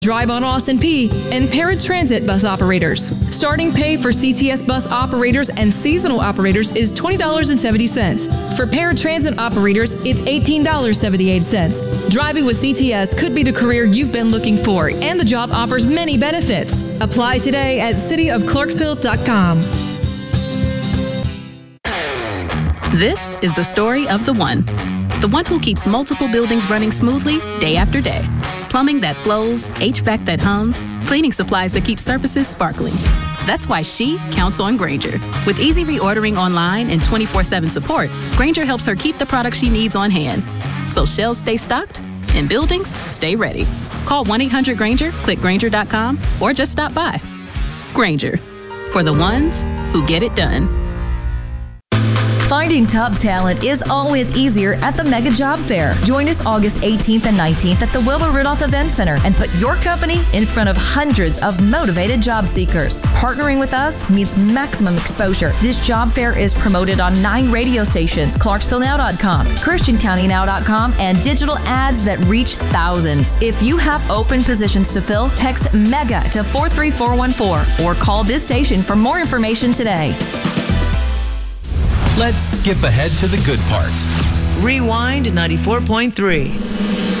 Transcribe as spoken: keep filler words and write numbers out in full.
Drive on Austin Peay, and paratransit bus operators. Starting pay for C T S bus operators and seasonal operators is twenty dollars and seventy cents. For paratransit operators, it's eighteen dollars and seventy-eight cents. Driving with C T S could be the career you've been looking for, and the job offers many benefits. Apply today at city of clarksville dot com. This is the story of the one. The one who keeps multiple buildings running smoothly day after day. Plumbing that flows, H V A C that hums, cleaning supplies that keep surfaces sparkling. That's why she counts on Grainger. With easy reordering online and twenty-four seven support, Grainger helps her keep the products she needs on hand. So shelves stay stocked and buildings stay ready. Call one eight hundred Grainger, click Grainger dot com, or just stop by. Grainger, for the ones who get it done. Finding top talent is always easier at the Mega Job Fair. Join us August eighteenth and nineteenth at the Wilbur Rudolph Event Center and put your company in front of hundreds of motivated job seekers. Partnering with us means maximum exposure. This job fair is promoted on nine radio stations, clarksville now dot com, christian county now dot com, and digital ads that reach thousands. If you have open positions to fill, text MEGA to four three four one four or call this station for more information today. Let's skip ahead to the good part. Rewind ninety-four point three.